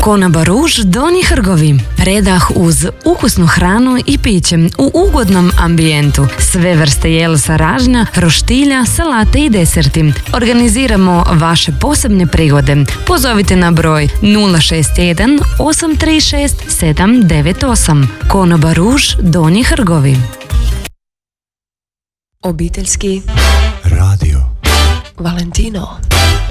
Konoba Ruž Donji Hrgovi. Redah uz ukusnu hranu i piće u ugodnom ambijentu. Sve vrste jelsa ražnja, roštilja, salate i deserti. Organiziramo vaše posebne prigode. Pozovite na broj 061 836 798. Konoba Ruž Donji Hrgovi. Obiteljski radio Valentino.